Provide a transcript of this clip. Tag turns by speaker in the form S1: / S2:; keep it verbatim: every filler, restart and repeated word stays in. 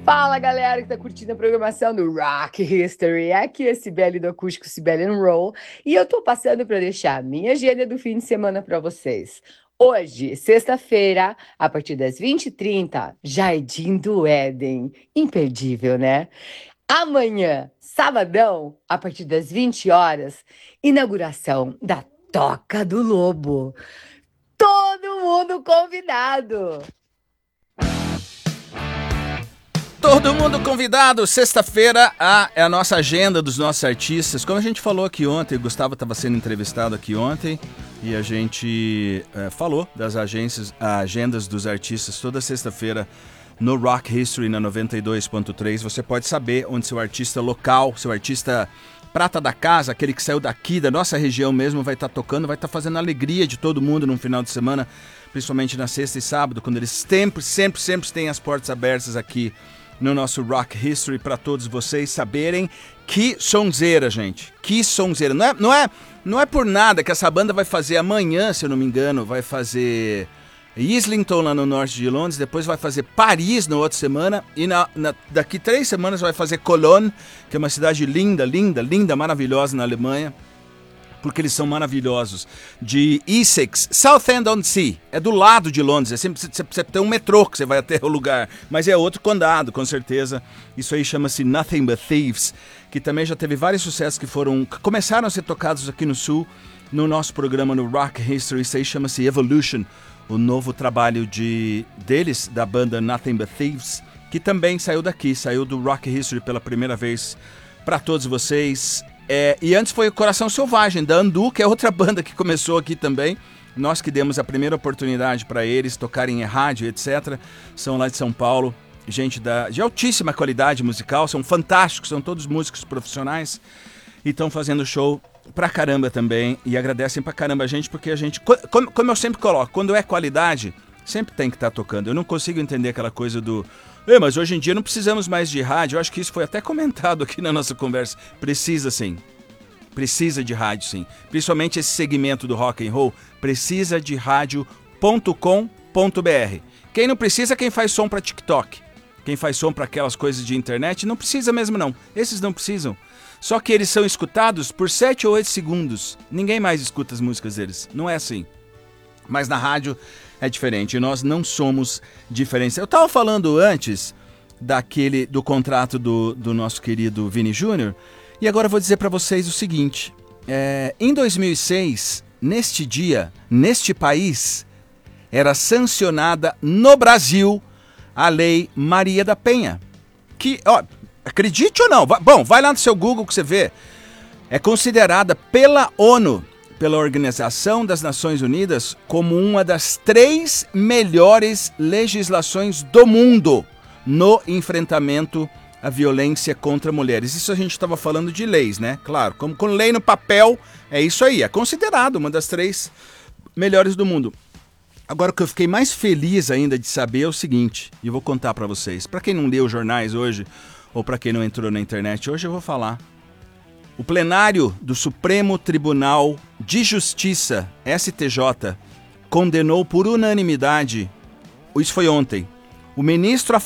S1: Fala, galera que tá curtindo a programação do Rock History. Aqui é Cibele do Acústico Cibele and Roll. E eu tô passando para deixar a minha agenda do fim de semana para vocês. Hoje, sexta-feira, a partir das vinte e trinta, Jardim do Éden. Imperdível, né? Amanhã, sabadão, a partir das vinte horas, inauguração da Toca do Lobo. Todo mundo convidado!
S2: Todo mundo convidado, sexta-feira a, é a nossa agenda dos nossos artistas. Como a gente falou aqui ontem, o Gustavo estava sendo entrevistado aqui ontem e a gente é, falou das agências, agendas dos artistas toda sexta-feira no Rock History na noventa e dois ponto três. Você pode saber onde seu artista local, seu artista prata da casa, aquele que saiu daqui, da nossa região mesmo, vai estar tá tocando, vai estar tá fazendo a alegria de todo mundo num final de semana, principalmente na sexta e sábado, quando eles sempre, sempre, sempre têm as portas abertas aqui no nosso Rock History para todos vocês saberem. Que sonzeira, gente. Que sonzeira. Não é, não, é, não é por nada que essa banda vai fazer amanhã, se eu não me engano, vai fazer Islington lá no norte de Londres, depois vai fazer Paris na outra semana e na, na, daqui três semanas vai fazer Cologne, que é uma cidade linda, linda, linda, maravilhosa na Alemanha. Porque eles são maravilhosos, de Essex, Southend-on-Sea, é do lado de Londres, é sempre, você tem um metrô que você vai até o lugar, mas é outro condado, com certeza. Isso aí chama-se Nothing But Thieves, que também já teve vários sucessos que foram, que começaram a ser tocados aqui no Sul, no nosso programa no Rock History. Isso aí chama-se Evolution, o novo trabalho de, deles, da banda Nothing But Thieves, que também saiu daqui, saiu do Rock History pela primeira vez para todos vocês. É, e antes foi o Coração Selvagem, da Andu, que é outra banda que começou aqui também. Nós que demos a primeira oportunidade para eles tocarem em rádio, etcétera. São lá de São Paulo, gente da, de altíssima qualidade musical, são fantásticos, são todos músicos profissionais. E estão fazendo show pra caramba também. E agradecem pra caramba a gente, porque a gente, como, como eu sempre coloco, quando é qualidade, sempre tem que estar tá tocando. Eu não consigo entender aquela coisa do... É, mas hoje em dia não precisamos mais de rádio. Eu acho que isso foi até comentado aqui na nossa conversa. Precisa sim. Precisa de rádio sim. Principalmente esse segmento do rock and roll. Precisa de rádio ponto com ponto b r. Quem não precisa é quem faz som para TikTok. Quem faz som para aquelas coisas de internet não precisa mesmo não. Esses não precisam. Só que eles são escutados por sete ou oito segundos. Ninguém mais escuta as músicas deles. Não é assim. Mas na rádio é diferente, nós não somos diferentes. Eu estava falando antes daquele, do contrato do, do nosso querido Vini Júnior, e agora eu vou dizer para vocês o seguinte, é, em dois mil e seis, neste dia, neste país, era sancionada no Brasil a Lei Maria da Penha, que, ó, acredite ou não, vai, bom, vai lá no seu Google que você vê, é considerada pela ONU, pela Organização das Nações Unidas, como uma das três melhores legislações do mundo no enfrentamento à violência contra mulheres. Isso a gente estava falando de leis, né? Claro, como com lei no papel, é isso aí, é considerado uma das três melhores do mundo. Agora, o que eu fiquei mais feliz ainda de saber é o seguinte, e eu vou contar para vocês. Para quem não leu jornais hoje, ou para quem não entrou na internet, hoje eu vou falar. O plenário do Supremo Tribunal de Justiça, S T J, condenou por unanimidade, isso foi ontem, o ministro